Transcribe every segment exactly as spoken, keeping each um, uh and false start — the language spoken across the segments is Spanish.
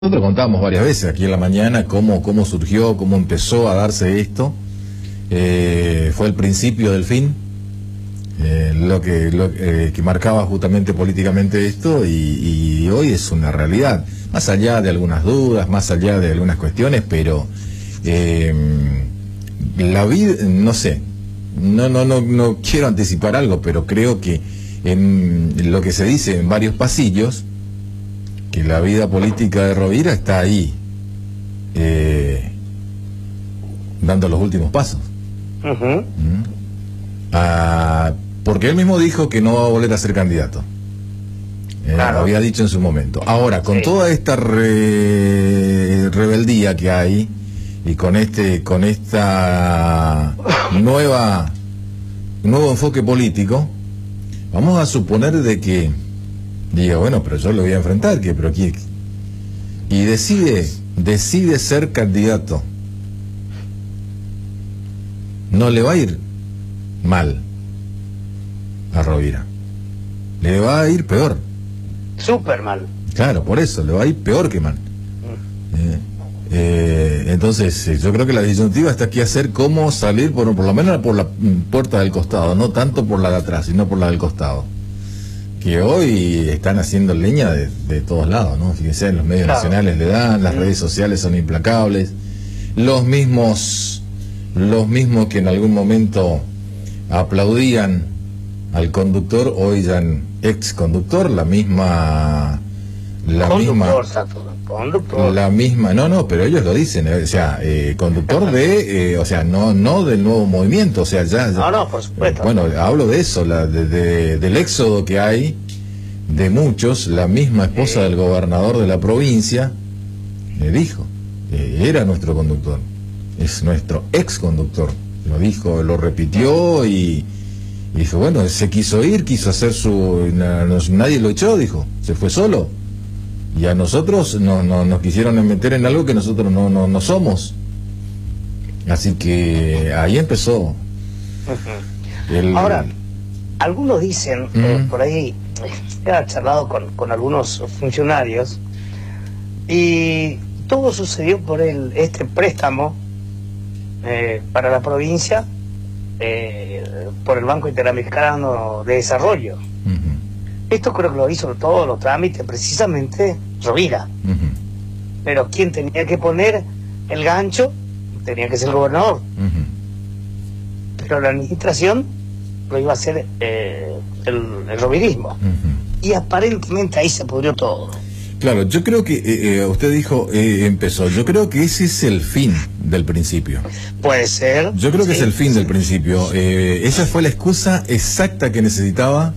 Nosotros contamos varias veces aquí en la mañana cómo, cómo surgió, cómo empezó a darse esto. Eh, fue el principio del fin, eh, lo, que, lo eh, que marcaba justamente políticamente esto, y, y hoy es una realidad. Más allá de algunas dudas, más allá de algunas cuestiones, pero eh, la vida, no sé, no, no, no, no quiero anticipar algo, pero creo que en lo que se dice en varios pasillos, que la vida política de Rovira está ahí, eh, dando los últimos pasos. Uh-huh. ¿Mm? Ah, porque él mismo dijo que no va a volver a ser candidato. Eh, Claro. Lo había dicho en su momento. Ahora, con Sí. toda esta re- rebeldía que hay, y con este, con esta nueva, nuevo enfoque político, vamos a suponer de que diga, bueno, pero yo lo voy a enfrentar, que pero aquí, y decide, decide ser candidato. No le va a ir mal a Rovira, le va a ir peor. Súper mal. Claro, por eso, le va a ir peor que mal. Eh, eh, entonces, eh, yo creo que la disyuntiva está aquí a hacer cómo salir, por, por lo menos por la mm, puerta del costado, no tanto por la de atrás, sino por la del costado. Que hoy están haciendo leña de, de todos lados, ¿no? Fíjense, los medios Claro. nacionales le dan, las redes sociales son implacables, los mismos, los mismos que en algún momento aplaudían al conductor, hoy ya en ex conductor, la misma, la Conductor, misma, Sato, conductor. la misma, no, no, pero ellos lo dicen, eh, o sea, eh, conductor de, eh, o sea, no, no del nuevo movimiento, o sea, ya, ya- No, no, por supuesto. bueno, hablo de eso, la, de, de- del éxodo que hay de muchos. La misma esposa Sí. del gobernador de la provincia le dijo, eh, era nuestro conductor, es nuestro ex conductor, lo dijo, lo repitió y, y dijo, bueno, se quiso ir, quiso hacer su, na- nos- nadie lo echó, dijo, se fue solo. Y a nosotros no, no, nos quisieron meter en algo que nosotros no, no, no somos. Así que ahí empezó. Ujú. El, Ahora, algunos dicen, eh, Mm. por ahí, he charlado con, con algunos funcionarios, y todo sucedió por el este préstamo eh, para la provincia eh, por el Banco Interamericano de Desarrollo. Ujú, Esto creo que lo hizo todos los trámites precisamente Rovira. ujú, Pero quien tenía que poner el gancho tenía que ser el gobernador. ujú. Pero la administración lo iba a hacer eh, el, el rovirismo. Ujú. Y aparentemente ahí se pudrió todo. Claro, yo creo que eh, eh, usted dijo, eh, empezó, yo creo que ese es el fin del principio. Puede ser. Yo creo que sí, es el fin sí. del principio. Eh, esa fue la excusa exacta que necesitaba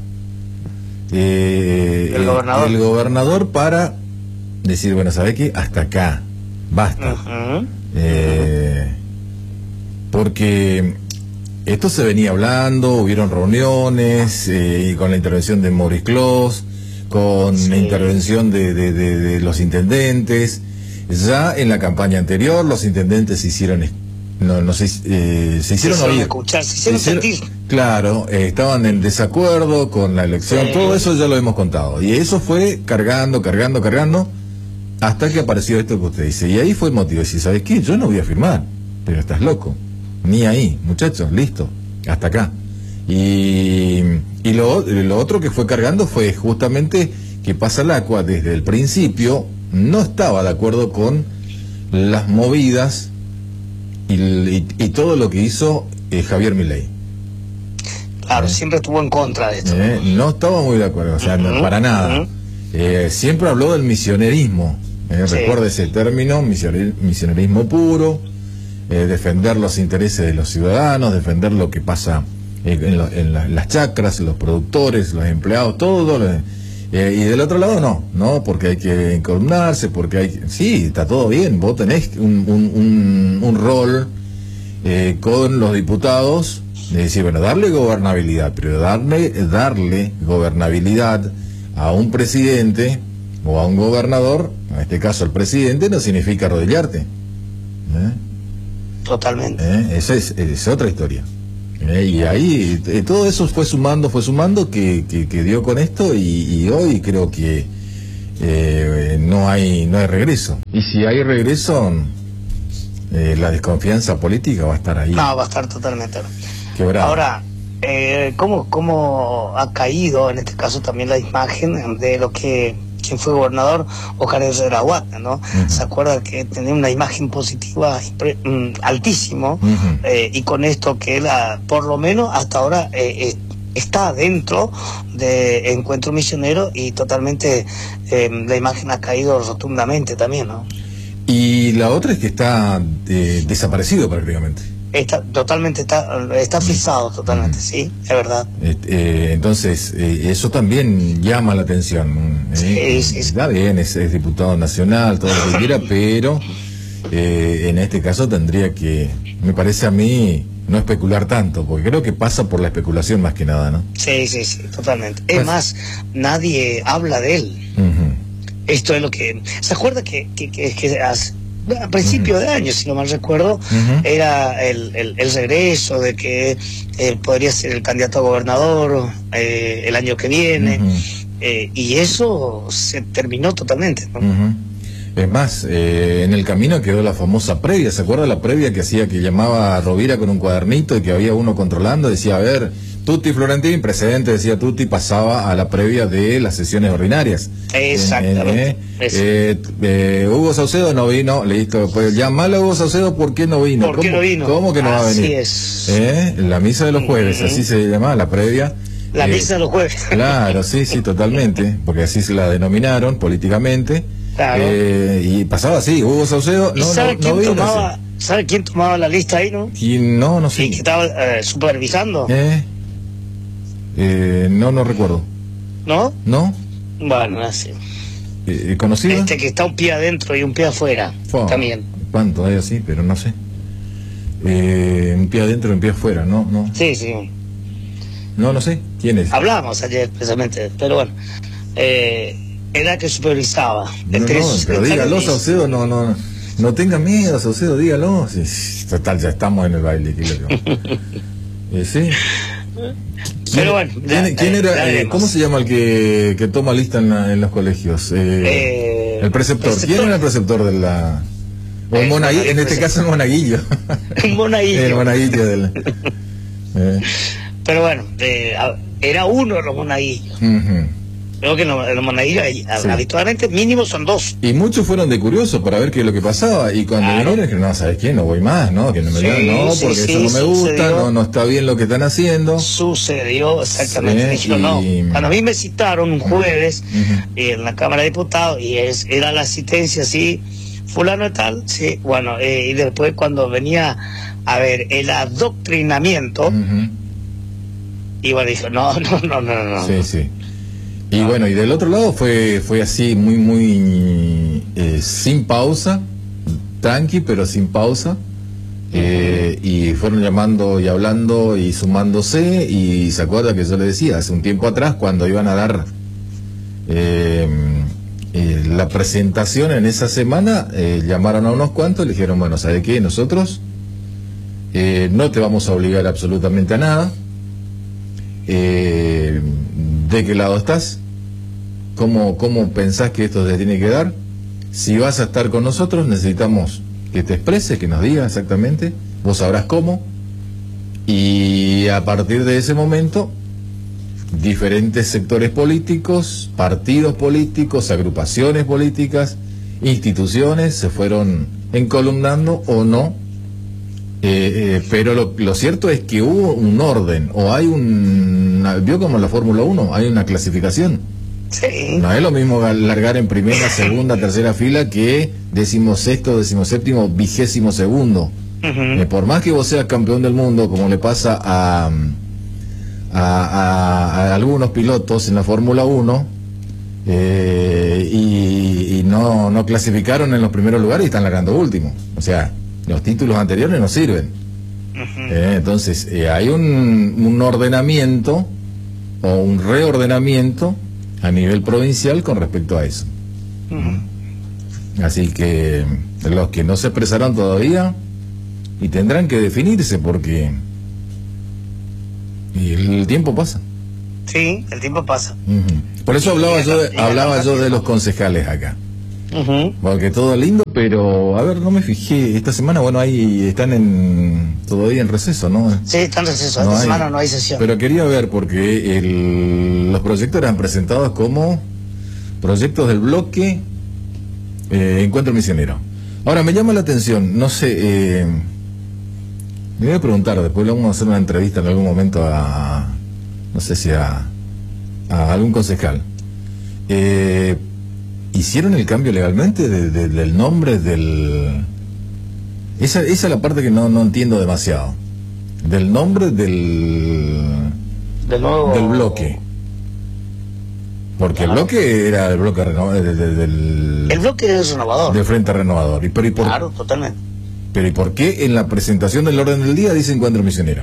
eh, El eh, gobernador. el gobernador para decir, bueno, ¿sabe qué? Hasta acá, basta. Ujú. Eh, porque esto se venía hablando, hubieron reuniones, eh, y con la intervención de Maurice Clos, con Sí. la intervención de, de- de- de los intendentes. Ya en la campaña anterior los intendentes se hicieron, es- no, no sé, eh, se hicieron hicieron oír. escuchar, se hicieron sentir. Claro, eh, estaban en desacuerdo con la elección, Sí. todo eso ya lo hemos contado. Y eso fue cargando, cargando, cargando, hasta que apareció esto que usted dice. Y ahí fue el motivo de decir, ¿sabes qué? Yo no voy a firmar, pero estás loco. Ni ahí, muchachos, listo, hasta acá. Y, y lo, lo otro que fue cargando fue justamente que Pasalacqua desde el principio no estaba de acuerdo con las movidas y, y- y todo lo que hizo eh, Javier Milei. Claro, Eh. siempre estuvo en contra de esto. Eh, no estaba muy de acuerdo, o sea, no, Ujú, para nada. ujú. Eh, siempre habló del misionerismo. Eh, Sí. Recuerda ese término, misioner- misionerismo puro, eh, defender los intereses de los ciudadanos, defender lo que pasa eh, en, lo- en la- las chacras, los productores, los empleados, todo. lo- eh, y del otro lado no, no, porque hay que encolumnarse, porque hay que- sí, está todo bien, vos tenés un, un, un, un rol eh, con los diputados de decir, bueno, darle gobernabilidad, pero darle, darle gobernabilidad a un presidente o a un gobernador, en este caso el presidente, no significa arrodillarte. ¿Eh? Totalmente. ¿Eh? Esa es, es otra historia. ¿Eh? Y ahí eh, todo eso fue sumando, fue sumando que, que, que dio con esto, y, y hoy creo que eh, no hay no hay regreso. Y si hay regreso, eh, la desconfianza política va a estar ahí. No, va a estar totalmente. Quebrada. Ahora, eh, ¿cómo, ¿cómo ha caído en este caso también la imagen de lo que quien fue gobernador, Oscar Herrera Huatna, ¿no? Uh-huh. Se acuerda que tenía una imagen positiva um, altísimo, uh-huh. eh, y con esto que él, a, por lo menos hasta ahora, eh, eh, está dentro de Encuentro Misionero y totalmente eh, la imagen ha caído rotundamente también, ¿no? Y la otra es que está eh, desaparecido prácticamente. Está totalmente, está, está frisado totalmente, mm. sí, es verdad. Eh, entonces, eh, eso también llama la atención. Eh, sí, sí, sí. Está bien, es, es diputado nacional, todo lo que quiera, pero eh, en este caso tendría que, me parece a mí, no especular tanto, porque creo que pasa por la especulación más que nada, ¿no? Sí, sí, sí, totalmente. Es pues, más, nadie habla de él. Uh-huh. Esto es lo que... ¿Se acuerda que, que, que, que hace... a principio uh-huh. de año, si no mal recuerdo, uh-huh. era el, el, el regreso de que eh, podría ser el candidato a gobernador eh, el año que viene, uh-huh. eh, y eso se terminó totalmente, ¿no? Uh-huh. Es más, eh, en el camino quedó la famosa previa. ¿Se acuerda la previa que hacía, que llamaba a Rovira con un cuadernito y que había uno controlando? Decía, a ver, Tutti Florentín, presidente, decía Tutti, pasaba a la previa de las sesiones ordinarias. Exactamente. Eh, eh, eh, Hugo Saucedo no vino, listo. Pues llamalo a Hugo Saucedo, ¿por qué no vino? ¿Por qué ¿Cómo, no vino? ¿Cómo que no así va a venir? Es. Eh, la misa de los jueves, uh-huh. así se llamaba la previa. La eh, misa de los jueves. Claro, sí, sí, totalmente, porque así se la denominaron políticamente. Claro. Eh, y pasaba así, Hugo Saucedo no, ¿sabe, no, quién no vino, tomaba, ¿sabe quién tomaba la lista ahí, no? ¿Quién? No, no sé. ¿Y que estaba eh, supervisando? Eh, eh, no, no recuerdo. ¿No? ¿No? Bueno, así. Eh, ¿Conocido? Este que está un pie adentro y un pie afuera, oh, también. ¿Cuánto hay así? Pero no sé. Eh, un pie adentro y un pie afuera, ¿no? no. Sí, sí. No, no sé. ¿Quién es? Hablamos ayer precisamente, pero bueno. Eh... Era que supervisaba. No, no, pero dígalo, Saucedo, no, no, no tenga miedo, Saucedo, dígalo. Sí, total, ya estamos en el baile. eh, sí. Pero bueno. ¿Quién, ya, ¿quién era? Eh, ¿Cómo se llama el que, que toma lista en, la, en los colegios? Eh, eh, el preceptor. preceptor. ¿Quién era el preceptor de la...? O el monaguillo, en este caso el monaguillo. El monaguillo. El monaguillo del... Eh. Pero bueno, eh, era uno de los monaguillos. Uh-huh. Creo que los monaguillos sí. habitualmente mínimo son dos. Y muchos fueron de curiosos para ver qué es lo que pasaba. Y cuando claro. vinieron dijeron, no, ¿sabes qué? No voy más, ¿no? Que no me sí, digan, no, porque sí, eso no me gusta, no, no está bien lo que están haciendo. Sucedió, exactamente. Sí, dijeron, y... no. Cuando a mí me citaron un jueves uh-huh. en la Cámara de Diputados y es, era la asistencia así, fulano y tal, sí, bueno, eh, y después cuando venía a ver el adoctrinamiento, uh-huh. y bueno, dijo, no, no, no, no, no. Sí, sí. Y bueno, y del otro lado fue fue así, muy, muy eh, sin pausa, tranqui, pero sin pausa. Eh, uh-huh. Y fueron llamando y hablando y sumándose. Y se acuerda que yo le decía hace un tiempo atrás, cuando iban a dar eh, eh, la presentación en esa semana, eh, llamaron a unos cuantos y le dijeron, bueno, ¿sabe qué? Nosotros eh, no te vamos a obligar absolutamente a nada. Eh, ¿De qué lado estás? ¿Cómo, ¿Cómo pensás que esto se tiene que dar? Si vas a estar con nosotros, necesitamos que te expreses, que nos digas exactamente, vos sabrás cómo, y a partir de ese momento, diferentes sectores políticos, partidos políticos, agrupaciones políticas, instituciones, se fueron encolumnando o no, eh, eh, pero lo, lo cierto es que hubo un orden, o hay un, vio como en la Fórmula uno, hay una clasificación. Sí. No es lo mismo largar en primera, segunda, tercera fila que decimosexto, decimoséptimo, vigésimo segundo. Uh-huh. Eh, por más que vos seas campeón del mundo, como le pasa a, a, a, a algunos pilotos en la Fórmula uno, eh, y, y no, no clasificaron en los primeros lugares y están largando último. O sea, los títulos anteriores no sirven. Uh-huh. eh, entonces, eh, hay un, un ordenamiento o un reordenamiento a nivel provincial con respecto a eso. Uh-huh. Así que los que no se expresaron todavía y tendrán que definirse porque y el tiempo pasa. Sí, el tiempo pasa. Uh-huh. Por eso hablaba yo de, hablaba yo de los concejales acá. Uh-huh. Porque todo lindo, pero a ver, no me fijé. Esta semana, bueno, ahí están en todavía en receso, ¿no? Sí, están en receso. No Esta hay, semana no hay sesión. Pero quería ver, porque el, los proyectos eran presentados como proyectos del bloque eh, Encuentro Misionero. Ahora, me llama la atención, no sé, eh, me voy a preguntar, después le vamos a hacer una entrevista en algún momento a, no sé si a, a algún concejal. Eh... ¿Hicieron el cambio legalmente de, de, del nombre del...? Esa, esa es la parte que no, no entiendo demasiado. Del nombre del... Del nuevo... Del bloque. Porque claro. El bloque era el bloque renovador. De, de, del, el bloque es renovador. Del Frente Renovador. ¿Y, pero, y por, claro, totalmente. Pero ¿y por qué en la presentación del orden del día dice Encuentro Misionero?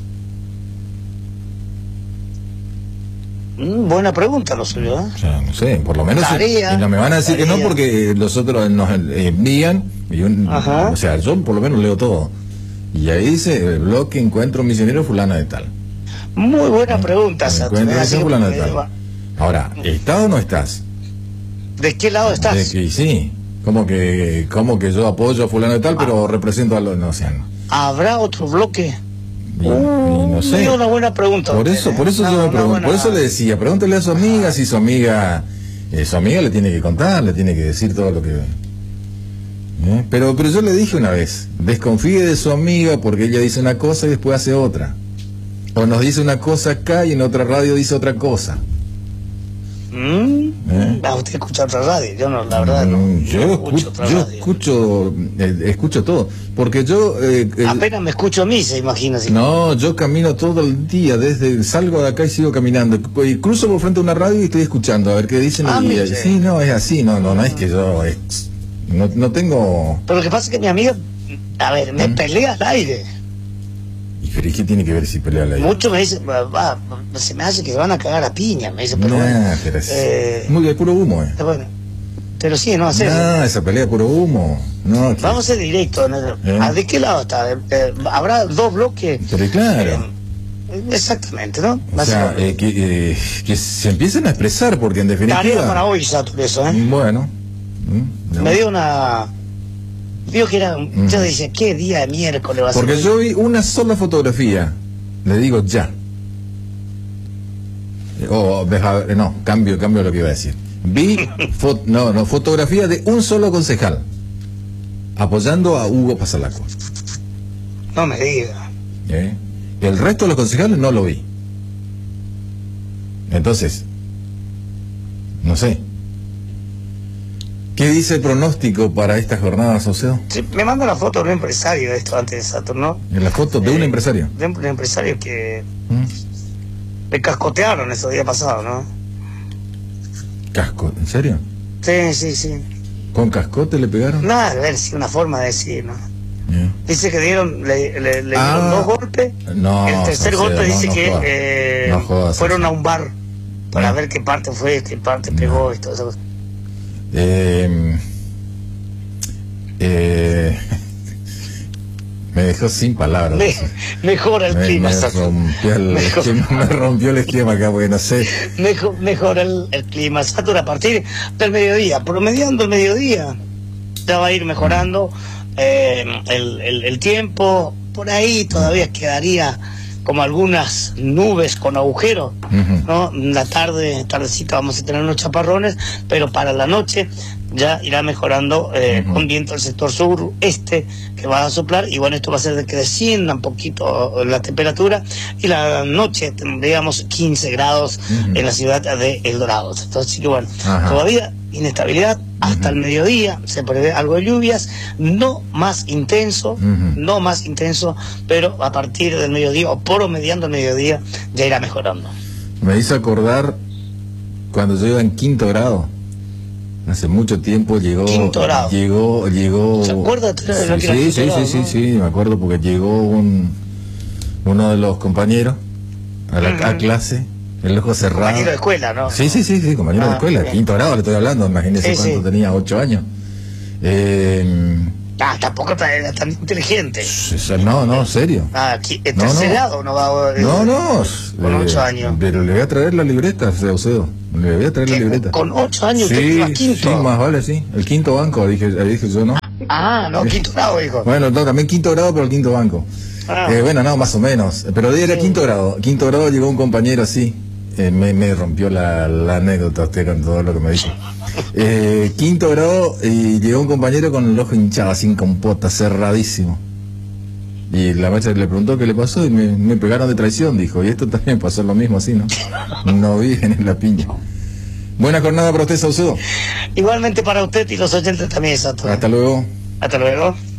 Buena pregunta lo suyo, ¿eh? O sea, no sé, por lo menos Tarea, y no me van a decir tarea. que no porque los otros nos envían y un, o sea, yo por lo menos leo todo y ahí dice el bloque Encuentro Misionero fulana de tal. Muy buena ¿no? pregunta, Encuentro Misionero fulana de tal. Ahora, ¿estás o no estás? ¿De qué lado estás? De que sí, como que como que yo apoyo a fulano de tal, ah. pero represento a los no sean. ¿Habrá otro bloque? Y, uh, y no sé. Es una buena pregunta. Por eso, por eso no, yo me pregunto, buena... por eso le decía, pregúntale a su amiga si su amiga, eh, su amiga le tiene que contar, le tiene que decir todo lo que. ¿Eh? Pero, pero yo le dije una vez, desconfíe de su amiga porque ella dice una cosa y después hace otra. O nos dice una cosa acá y en otra radio dice otra cosa. Mm, ¿Eh? Ah, usted escucha otra radio, yo no, la verdad no. Mm, yo no escucho, otra yo radio. escucho, eh, escucho todo, porque yo eh, el, apenas me escucho a mí, se imagina. Si no, yo camino todo el día, desde salgo de acá y sigo caminando, y cruzo por frente a una radio y estoy escuchando a ver qué dicen. Ah, y, y, sí, no es así, no, no, no es que yo, es, no, no tengo. Pero lo que pasa es que mi amiga, a ver, me ¿Mm? pelea al aire. ¿Pero y qué tiene que ver si pelea al aire? Mucho me dice, va, va, se me hace que se van a cagar a piña, me dice, pero nah, bueno. Pero es eh, muy de puro humo, eh. Bueno, pero sí, no hacer. No, esa pelea de puro humo. No, que... Vamos a ser directos. ¿No? ¿Eh? ¿De qué lado está? Eh, ¿Habrá dos bloques? Pero claro. Eh, exactamente, ¿no? O sea, eh, que, eh, que se empiecen a expresar, porque en definitiva... Tarea para hoy, Satur, eso, ¿eh? Bueno. No. Me dio una... Digo que era, mm. yo decía, ¿qué día de miércoles va a ser? Porque yo vi una sola fotografía, le digo ya. O, deja, no, cambio, cambio lo que iba a decir. Vi, fo, no, no, fotografía de un solo concejal, apoyando a Hugo Pasalaco. No me diga. ¿Eh? El resto de los concejales no lo vi. Entonces, no sé. ¿Qué dice el pronóstico para esta jornada, Saucedo? Sí, me manda la foto de un empresario de esto antes de Saturno. ¿En la foto de eh, un empresario? De un empresario que ¿Mm? me cascotearon esos días pasados, ¿no? ¿Casco? ¿En serio? Sí, sí, sí. ¿Con cascote le pegaron? Nada, a ver, sí, una forma de decir, ¿no? Yeah. Dice que dieron, le, le, le ah, dieron dos golpes. No, el tercer Saucedo, golpe dice no, no que jodas, eh, no jodas, fueron Saucedo. a un bar para no. ver qué parte fue, qué parte pegó no. y todo eso. Eh, eh, me dejó sin palabras. Me, mejora el me, clima. Me rompió el, mejor, esquema, me rompió el esquema acá, porque no sé. Mejor, mejora el, el clima. Satur, a partir del mediodía, promediando el mediodía, ya va a ir mejorando eh, el, el, el tiempo. Por ahí todavía quedaría como algunas nubes con agujeros, uh-huh. ¿no? La tarde, tardecita vamos a tener unos chaparrones, pero para la noche ya irá mejorando eh, uh-huh. con viento del sector sur, este, que va a soplar, y bueno, esto va a hacer de que descienda un poquito la temperatura, y la noche tendríamos quince grados uh-huh. en la ciudad de El Dorado. Entonces, sí que bueno, uh-huh. todavía inestabilidad hasta uh-huh. el mediodía, se prevé algo de lluvias, no más intenso, uh-huh. no más intenso, pero a partir del mediodía, o promediando el mediodía, ya irá mejorando. Me hizo acordar cuando yo iba en quinto grado, hace mucho tiempo llegó, quinto grado. llegó, llegó. ¿Se acuerda? Sí, sí, sí, grado, sí, ¿no? sí, sí, me acuerdo porque llegó un, uno de los compañeros a la uh-huh. a clase. El ojo cerrado. Compañero de escuela, ¿no? Sí, sí, sí, sí, compañero ah, de escuela, bien. Quinto grado le estoy hablando, imagínese sí, cuánto sí. tenía, ocho años. Eh, Ah, tampoco era tan inteligente. No, no, serio. Ah, aquí, ¿en no, tercer no. grado no va? Eh, no, no. Con eh, ocho años. Pero le voy a traer la libreta, Saucedo. Le voy a traer la libreta. Con ocho años sí, usted iba quinto. Sí, más vale, sí. El quinto banco, dije, dije yo, ¿no? Ah, no, quinto grado, hijo. Bueno, no, también quinto grado, pero el quinto banco. Ah. Eh, bueno, no, más o menos. Pero era sí. quinto grado. Quinto grado llegó un compañero así. Eh, me, me rompió la, la anécdota usted con todo lo que me dijo. Eh, quinto grado y llegó un compañero con el ojo hinchado, así en compota, cerradísimo. Y la maestra le preguntó qué le pasó y me, me pegaron de traición, dijo. Y esto también pasó lo mismo así, ¿no? No viven en la piña. Buena jornada para usted, Saucedo. Igualmente para usted y los oyentes también, Santo. Hasta luego. Hasta luego.